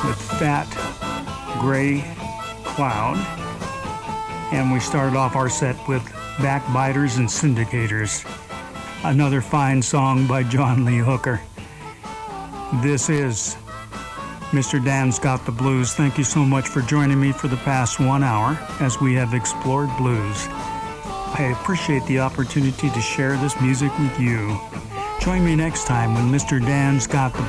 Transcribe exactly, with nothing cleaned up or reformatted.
with Fat Gray Cloud. And we started off our set with Backbiters and Syndicators, another fine song by John Lee Hooker. This is Mister Dan's Got the Blues. Thank you so much for joining me for the past one hour as we have explored blues. I appreciate the opportunity to share this music with you. Join me next time when Mister Dan's Got the